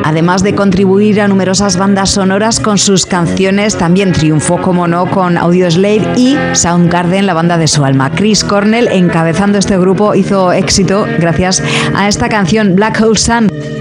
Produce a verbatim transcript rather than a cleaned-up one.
Además de contribuir a numerosas bandas sonoras con sus canciones, también triunfó, como no, con Audioslave y Soundgarden, la banda de su alma. Chris Cornell, encabezando este grupo, hizo éxito gracias a esta canción, Black Hole Sun.